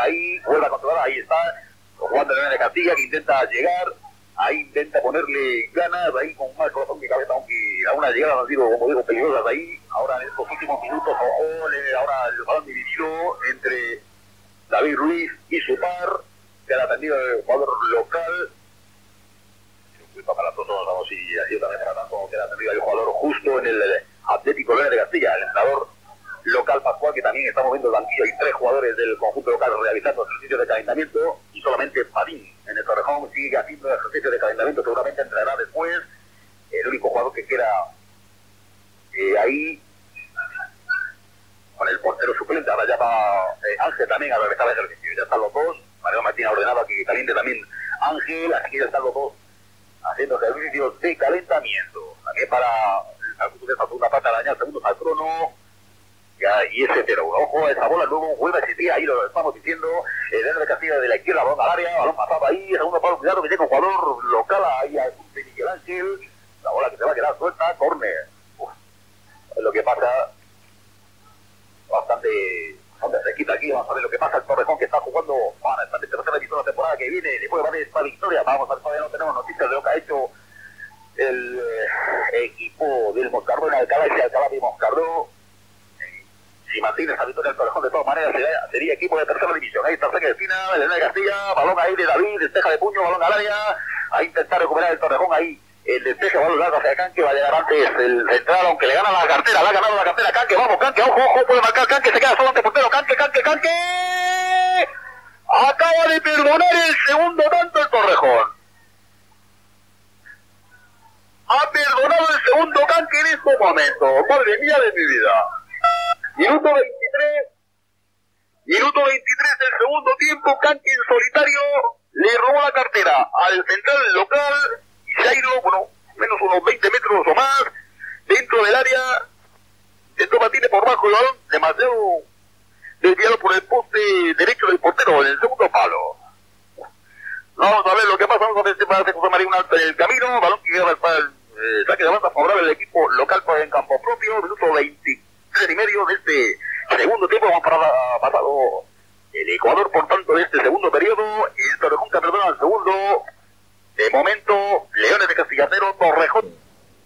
ahí, vuelve a controlar, ahí está, jugando en de Castilla, que intenta llegar, ahí intenta ponerle ganas, ahí con más corazón que cabeza, aunque algunas llegadas han sido, como digo, peligrosas ahí. Ahora en estos últimos minutos, ahora el balón dividido entre David Ruiz y su par, que ha atendido el jugador local. Para todos, vamos, y así también para tanto, que ha atendido el jugador justo en el Atlético Leones de Castilla, el entrenador local Pascual, que también está moviendo el banquillo. Hay 3 jugadores del conjunto local realizando ejercicios de calentamiento, y solamente Padín en el Torrejón sigue haciendo ejercicios de calentamiento. Seguramente entrará después. El único jugador que queda ahí con el portero suplente. Ahora ya va Ángel también a realizar el ejercicio. Ya están los dos. Mariano Martín ha ordenado que caliente también Ángel. Aquí ya están los dos haciendo ejercicios de calentamiento. También para la segunda parte de dañar segundos al crono. Y es 0-1. Ojo a esa bola, luego vuelve a existir, ahí lo estamos diciendo, dentro de Castilla de la izquierda, balón al área, balón pasado ahí, segundo palo, cuidado que llega un jugador local ahí a Miguel Ángel, la bola que se va a quedar suelta, córner. Es lo que pasa, bastante cerquita aquí. Vamos a ver lo que pasa el Torrejón, que está jugando para estar en tercera división la temporada que viene, después va a haber esta victoria. Vamos a ver, todavía no tenemos noticias de lo que ha hecho el equipo del Moscardó en Alcalá y Alcalá de Moscardó. Si mantiene esa victoria del Torrejón, de todas maneras sería equipo de tercera división. Ahí está cerca de esquina, el de Castilla, balón ahí de David, despeja de puño, balón al área, a intentar recuperar el Torrejón ahí. El despeje, balón largo hacia Canque, va a llegar antes el central, aunque le gana la cartera, le ha ganado la cartera Canque, vamos Canque, ojo, puede marcar Canque, se queda solo ante portero, Canque. Acaba de perdonar el segundo tanto el Torrejón. Ha perdonado el segundo Canque en estos momentos, madre mía de mi vida. Minuto 23 del segundo tiempo, Canque en solitario le robó la cartera al central local y se ha ido, menos unos 20 metros o más dentro del área. Intentó batirle por bajo el balón, demasiado desviado por el poste derecho del portero en el segundo palo. Vamos a ver lo que pasa. Vamos a ver si va a hacer José María un alto en el camino, balón que queda para el saque de banda favorable del equipo local en campo propio. Minuto 23 y medio de este segundo tiempo. Vamos para pasado el Ecuador, por tanto, de este segundo periodo. El Torrejón que perdona el segundo. De momento, Leones de Castilla 0, Torrejón.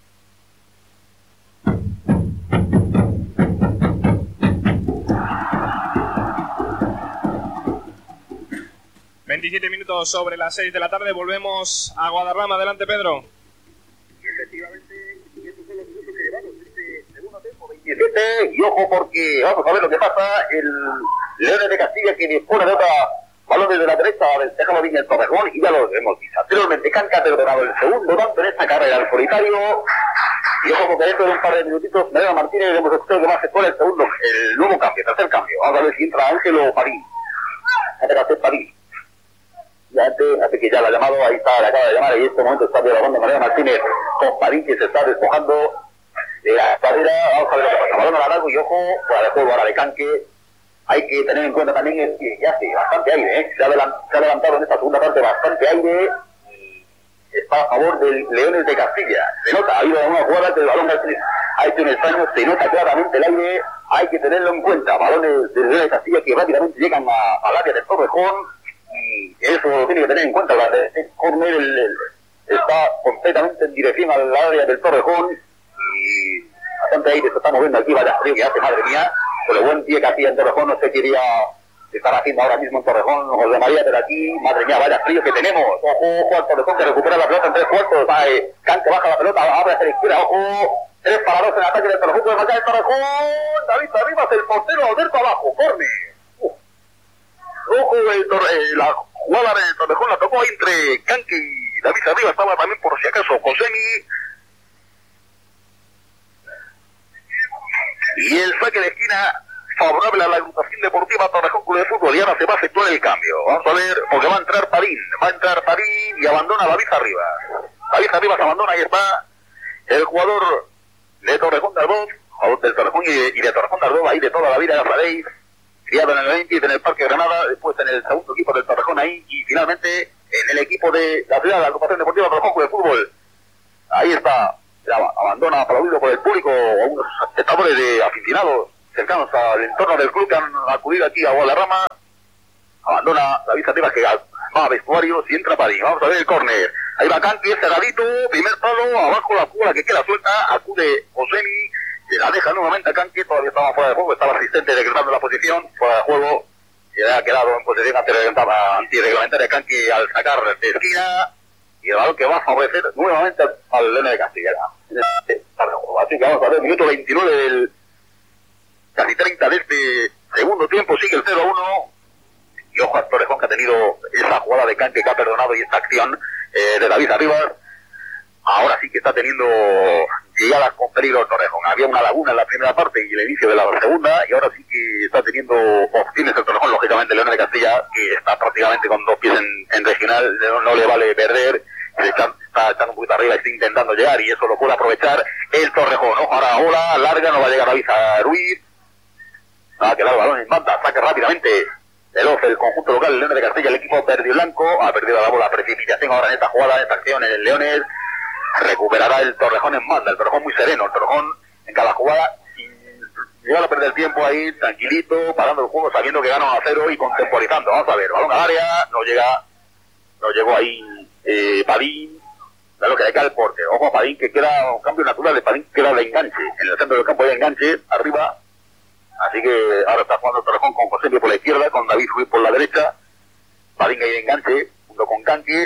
...27 sobre las 6 de la tarde... ...volvemos a Guadarrama. Adelante, Pedro. Y efectivamente, estos son los minutos que llevamos este segundo tiempo, 27... ...y ojo porque vamos a ver lo que pasa... ...el Leones de Castilla que dispone de otra... balón desde la derecha, dejamos bien el Torrejón... ...y ya lo hemos visto anteriormente. Canque ha perdonado el segundo tanto en esta carrera al solitario... ...y ojo porque dentro de un par de minutitos... ...Mariano Martínez hemos escuchado que va a efectuar el segundo... ...el nuevo cambio, tercer cambio... ...vamos a ver si entra Ángel o París... París... Ya hace que ya la ha llamado, ahí está, la acaba de llamar, y en este momento está dialogando Mariano Martínez con Padín, que se está despojando de la carrera. Vamos a ver lo que pasa, balón a largo y ojo, fuera de juego ahora de Canque. Hay que tener en cuenta también que ya hace bastante aire, se ha levantado en esta segunda parte bastante aire, y está a favor del Leones de Castilla. Se nota, ha habido una jugada que el balón ha hecho un extraño, se nota claramente el aire, hay que tenerlo en cuenta. Balones del Leones de Castilla que rápidamente llegan al área del Torrejón. Y eso lo tiene que tener en cuenta. El córner está completamente en dirección al área del Torrejón y bastante aire se está moviendo aquí. Vaya frío que hace, madre mía, con el buen pie que hacía en Torrejón. No sé qué iría estar haciendo ahora mismo en Torrejón José María, pero aquí, madre mía, vaya frío que tenemos. Ojo al Torrejón que recupera la pelota en 3 cuartos. Canque baja la pelota, abre hacia la izquierda. Ojo, 3 para 2 en ataque del Torrejón, puede marcar el Torrejón. David arriba, el portero, Alberto abajo, córner. Ojo, la jugada del Torrejón la tocó entre Canque y David arriba, estaba también por si acaso Josemi. Y el saque de esquina favorable a la agrupación deportiva Torrejón Club de Fútbol, y ahora se va a efectuar el cambio. Vamos a ver, porque va a entrar Padín y abandona a David arriba. David arriba se abandona, ahí está el jugador de Torrejón de Ardoz, jugador del Torrejón y de Torrejón de Ardoz, ahí de toda la vida, ya sabéis. Criado en el 20 en el Parque Granada, después en el segundo equipo del Torrejón ahí, y finalmente en el equipo de la ciudad, la agrupación deportiva Torrejón Club de Fútbol. Ahí está, abandona aplaudido por el público a unos espectadores de aficionados cercanos al entorno del club que han acudido aquí a Guadarrama abandona David Arribas, que va a vestuarios y entra Padín. Vamos a ver el córner. Ahí va Canqui, cerradito, primer palo, abajo la jugada que queda suelta, acude Josemi, se la deja nuevamente a Canqui, todavía estaba fuera de juego, estaba asistente decretando la posición, fuera de juego, se ha quedado en posición antirreglamentaria Canqui al sacar de esquina, y el balón que va a favorecer nuevamente al Leones de Castilla. Así que vamos a ver, minuto 29 del casi 30 de este segundo tiempo, sigue el 0-1, y ojo a Torrejón, que ha tenido esa jugada de Canqui que ha perdonado, y esta acción de David Arribas. Ahora sí que está teniendo llegadas con peligro el Torrejón. Había una laguna en la primera parte y el inicio de la segunda, y ahora sí que está teniendo opciones el Torrejón, lógicamente Leones de Castilla, que está prácticamente con dos pies en regional, no le vale perder, está echando un poquito arriba, está intentando llegar, y eso lo puede aprovechar el Torrejón. Ojo, ahora ola larga, no va a llegar David Ruiz, va a quedar el balón en banda, saque rápidamente veloz el conjunto local, el Leones de Castilla, el equipo verde y blanco, ha perdido la bola, precipitación ahora en esta jugada, en esta acción en el Leones, recuperará el Torrejón en banda, el Torrejón muy sereno, el Torrejón en cada jugada, sin llegar a perder el tiempo ahí, tranquilito, parando el juego, sabiendo que gana 1-0 y contemporizando. Vamos a ver, balón al área, no llegó ahí Padín, da lo que le cae el porte, ojo a Padín, que queda un cambio natural de Padín, queda de enganche, en el centro del campo hay enganche, arriba. Así que ahora está jugando el Torrejón con José por la izquierda, con David Ruiz por la derecha, Padín ahí de enganche, junto con Canqui,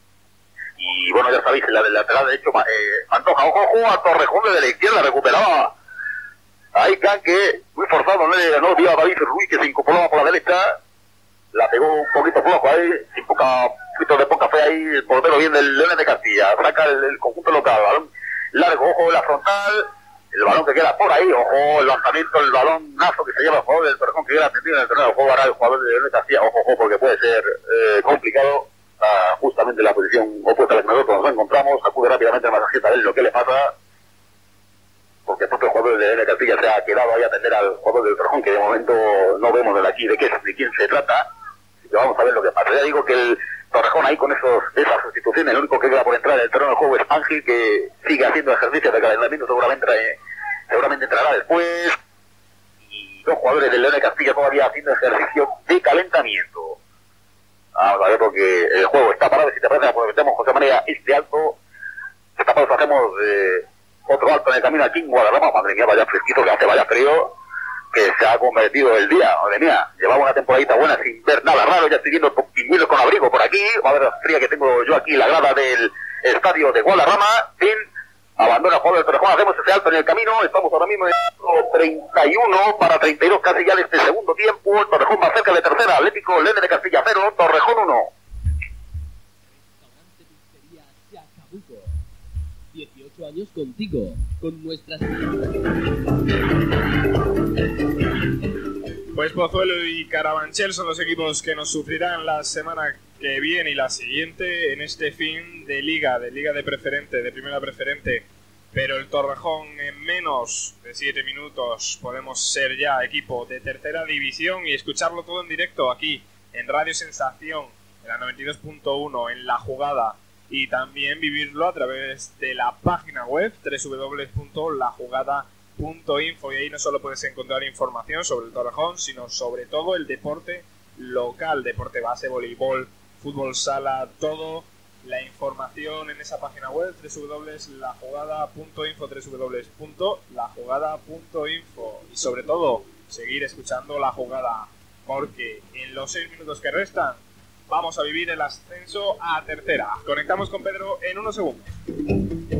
y bueno, ya sabéis, la del lateral derecho, Pantoja, ojo a Torrejón desde la izquierda, recuperaba ahí Canqui, muy forzado, no vio a David Ruiz, que se incorporaba por la derecha, la pegó un poquito flojo ahí, sin poquito de poca fe ahí, el portero bien del Leones de Castilla, saca el conjunto local, balón largo, ojo la frontal, el balón que queda por ahí, ojo, el lanzamiento, el balonazo que se lleva el jugador del Torrejón, que queda atendido en el terreno de juego, ahora el jugador de Leones de Castilla, ojo, porque puede ser complicado, justamente la posición opuesta a la que nosotros nos encontramos, acude rápidamente al masajista a ver lo que le pasa, porque el propio jugador de Leones de Castilla se ha quedado ahí a atender al jugador del Torrejón, que de momento no vemos de aquí de quién se trata, así que vamos a ver lo que pasa. Ya digo que el Torrejón ahí con esas sustituciones, el único que queda por entrar en el terreno de juego es Ángel, que sigue haciendo ejercicios de calentamiento, seguramente entrará después, y dos jugadores del León de Castilla todavía haciendo ejercicio de calentamiento. Vamos a ver, porque el juego está parado, si te parece aprovechamos José María este alto, esta pausa hacemos otro alto en el camino aquí en Guadarrama. Madre mía, vaya fresquito que hace, vaya frío que se ha convertido el día, madre mía, llevaba una temporadita buena sin ver nada raro, ya estoy viendo pingüinos con abrigo por aquí, a ver la fría que tengo yo aquí, la grada del estadio de Guadarrama, abandona el jugador del Torrejón, hacemos ese alto en el camino, estamos ahora mismo en 31 para 32 casi ya de este segundo tiempo, el Torrejón más cerca de tercera, Atlético Leones de Castilla 0, Torrejón 1. Restaurante Pizzería Chacabuco, 18 años contigo, con nuestras... Pues Pozuelo y Carabanchel son los equipos que nos sufrirán la semana que viene y la siguiente en este fin de liga de preferente, de primera preferente. Pero el Torrejón en menos de 7 minutos podemos ser ya equipo de tercera división y escucharlo todo en directo aquí en Radio Sensación, en la 92.1, en La Jugada, y también vivirlo a través de la página web www.lajugada.info, y ahí no solo puedes encontrar información sobre el Torrejón, sino sobre todo el deporte local, deporte base, voleibol, fútbol sala, todo. La información en esa página web www.lajugada.info, www.lajugada.info, y sobre todo seguir escuchando La Jugada, porque en los 6 minutos que restan vamos a vivir el ascenso a tercera. Conectamos con Pedro en unos segundos.